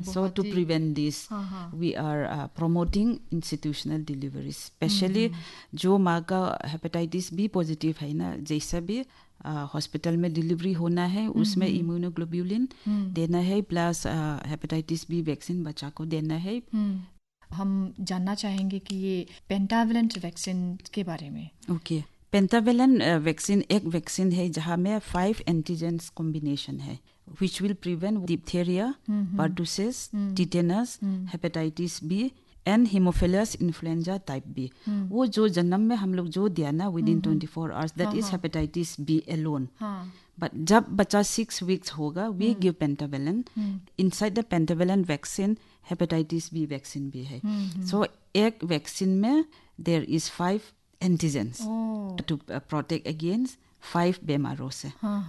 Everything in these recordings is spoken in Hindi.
So to prevent this, we are promoting institutional delivery, especially जो माँ का हेपेटाइटिस बी पॉजिटिव है ना, जैसा भी हॉस्पिटल में डिलीवरी होना है उसमें इम्यूनोग्लोब्यूलिन देना है, प्लस हेपेटाइटिस बी वैक्सीन बच्चा को देना है. हम जानना चाहेंगे कि ये पेंटावेलेंट वैक्सीन के बारे में. ओके, पेंटावेलेंट वैक्सीन एक वैक्सीन है जहाँ में 5 एंटीजेंस कॉम्बिनेशन है, which will prevent diphtheria, pertussis, tetanus, hepatitis B and Haemophilus influenza type B. वो जो जन्म में हम लोग जो दिया ना within 24 hours, that is hepatitis B alone. But जब बच्चा 6 weeks होगा, we give pentavalent. Inside the pentavalent vaccine, hepatitis B vaccine भी है. So एक वैक्सीन में there is 5 antigens to protect against 5 बीमारों से.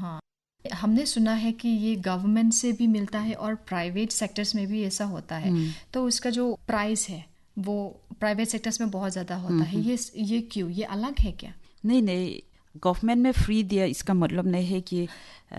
हमने सुना है कि ये गवर्नमेंट से भी मिलता है और प्राइवेट सेक्टर्स में भी ऐसा होता है. तो उसका जो प्राइस है वो प्राइवेट सेक्टर्स में बहुत ज़्यादा होता है. ये क्यों, ये अलग है क्या? नहीं, गवर्नमेंट में फ्री दिया इसका मतलब नहीं है कि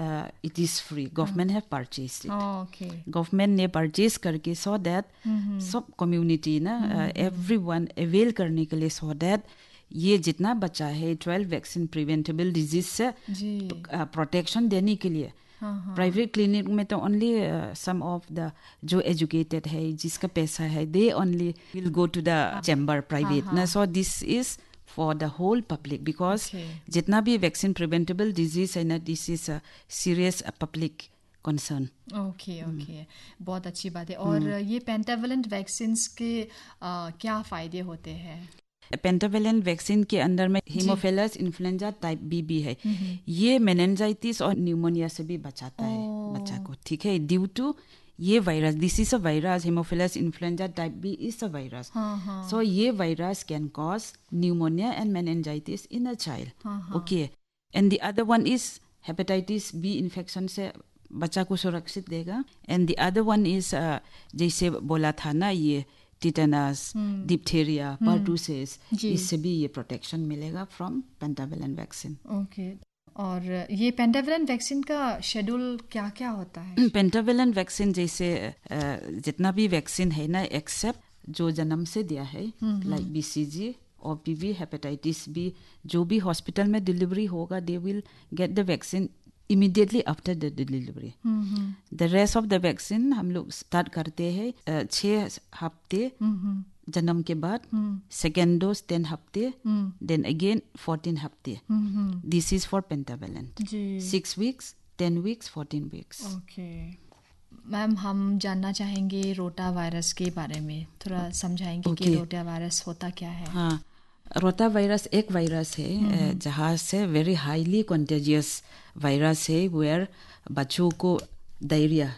it is free. Government have purchase it. Government ने परचेज करके सो दैट सब कम्युनिटी ना एवरीवन अवेल करने के लिए, सो दैट ये जितना बच्चा है 12 वैक्सीन प्रिवेंटेबल डिजीज से प्रोटेक्शन देने के लिए. प्राइवेट क्लिनिक में तो ओनली सम ऑफ द जो एजुकेटेड है, जिसका पैसा है, they only will go to the chamber private ना. So this is for the whole public, because जितना भी वैक्सीन प्रिवेंटेबल डिजीज है ना, this is a serious public concern. Okay, बहुत अच्छी बात है. और ये पेंटावेलेंट वैक्सीन्स के क्या फायदे होते हैं? पेंटावेलेंट वैक्सीन के अंदर में हीमोफिलस इन्फ्लुएंजा टाइप बी भी है. ये मेनिंजाइटिस और न्यूमोनिया से भी बचाता है बच्चा को. ठीक है, ड्यू टू ये virus, this is a virus, Haemophilus influenza type B is a virus. सो ये virus can cause pneumonia and meningitis in a child. Okay, and the other one is hepatitis B infection से बच्चा को सुरक्षित देगा. And the other one is जैसे बोला था ना, ये टिटेनस, डिप्थेरिया, पर्टुसिस, इससे भी ये प्रोटेक्शन मिलेगा फ्रॉम पेंटावेलेंट वैक्सीन. ओके, और ये पेंटावेलेंट वैक्सीन का शेड्यूल क्या क्या होता है? पेंटावेलेंट वैक्सीन जैसे जितना भी वैक्सीन है ना, एक्सेप्ट जो जन्म से दिया है, like BCG, OPV, hepatitis B, जो भी हॉस्पिटल में डिलीवरी होगा, they will get the vaccine immediately after the delivery. The rest of the vaccine हम लोग स्टार्ट करते हैं 6 हफ्ते जन्म के बाद, सेकेंड डोज 10 हफ्ते, then again 14 हफ्ते. This is for pentavalent. 6 weeks, 10 weeks, 14 weeks. Okay ma'am, हम जानना चाहेंगे रोटा वायरस के बारे में. थोड़ा समझाएंगे कि रोटा वायरस होता क्या है? हाँ, रोटा वायरस एक वायरस है जहाँ से वेरी हाईली कंटेजियस वायरस है, वेयर बच्चों को डायरिया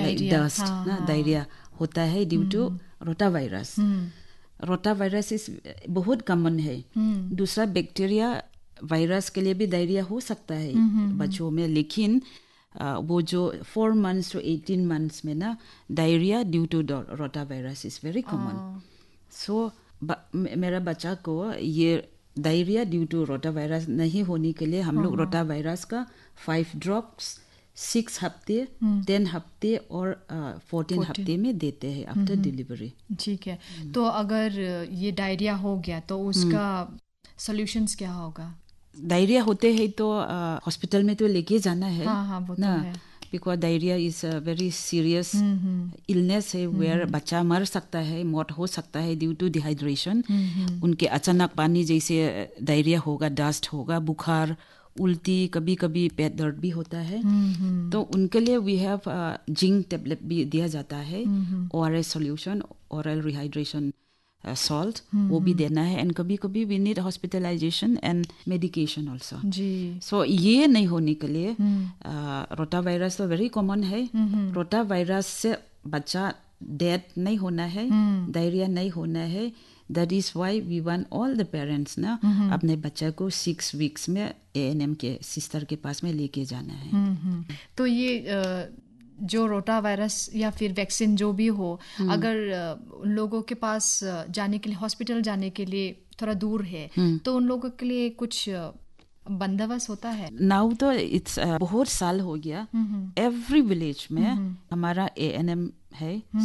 डायरिया होता है due to rota virus. Rota virus इस बहुत कॉमन है. दूसरा बैक्टीरिया वायरस के लिए भी डायरिया हो सकता है बच्चों में, लेकिन वो जो 4 months to 18 months में ना diarrhoea due to rota virus is very common. सो मेरा बच्चा को ये diarrhoea due to rota virus नहीं होने के लिए हम लोग रोटा वायरस का 5 drops 6 हफ्ते, 10 हफ्ते और 14 हफ्ते में देते हैं आफ्टर डिलीवरी. ठीक है, तो अगर ये डायरिया हो गया तो उसका सॉल्यूशंस क्या होगा? डायरिया होते हैं तो हॉस्पिटल में तो लेके जाना है. हाँ, वो तो है. Because diarrhoea is a very serious illness है, वेयर बच्चा मर सकता है, मौत हो सकता है ड्यू टू डिहाइड्रेशन. उनके अचानक पानी जैसे डायरिया होगा, डस्ट होगा, बुखार, उल्टी, कभी कभी पेट दर्द भी होता है. तो उनके लिए वी हैव जिंक टेबलेट भी दिया जाता है, ORS solution, oral rehydration salt, वो भी देना है. एंड कभी कभी we need hospitalisation and medication also. सो ये नहीं होने के लिए रोटा वायरस तो वेरी कॉमन है. रोटा वायरस से बच्चा डेड नहीं होना है, डायरिया नहीं होना है. That is why we want all the parents ना अपने बच्चे को 6 weeks में ANM के सिस्टर के पास में लेके जाना है. तो ये जो रोटा वायरस या फिर वैक्सीन जो भी हो, अगर उन लोगों के पास जाने के लिए, हॉस्पिटल जाने के लिए थोड़ा दूर है, तो उन लोगों के लिए कुछ बंदोबस्त होता है? नाउ तो इट्स बहुत साल हो गया, एवरी विलेज में हमारा ANM है.